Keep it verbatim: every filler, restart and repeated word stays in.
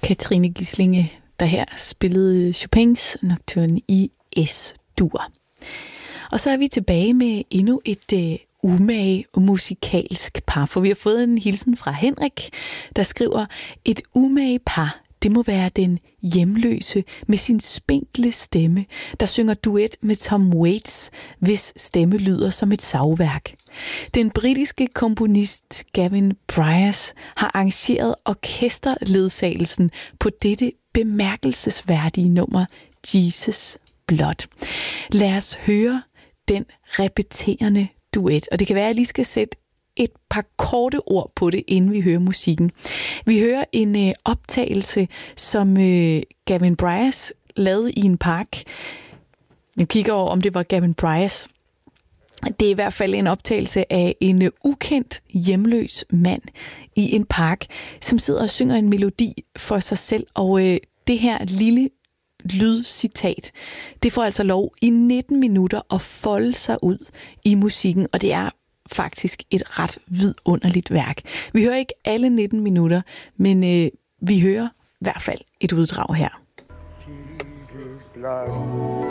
Katrine Gislinge, der her spillede Chopins Nocturne i S-dur. Og så er vi tilbage med endnu et øh, umage musikalsk par, for vi har fået en hilsen fra Henrik, der skriver: et umage par, det må være den hjemløse med sin spinkle stemme, der synger duet med Tom Waits, hvis stemme lyder som et savværk. Den britiske komponist Gavin Bryars har arrangeret orkesterledsagelsen på dette bemærkelsesværdige nummer Jesus Blood. Lad os høre den repeterende duet, og det kan være, at jeg lige skal sætte et par korte ord på det, inden vi hører musikken. Vi hører en øh, optagelse, som øh, Gavin Bryars lavede i en park. Jeg kigger over, om det var Gavin Bryars. Det er i hvert fald en optagelse af en øh, ukendt hjemløs mand i en park, som sidder og synger en melodi for sig selv. Og øh, det her lille lydcitat, det får altså lov i nitten minutter at folde sig ud i musikken, og det er faktisk et ret vidunderligt værk. Vi hører ikke alle nitten minutter, men øh, vi hører i hvert fald et uddrag her. Jesus blood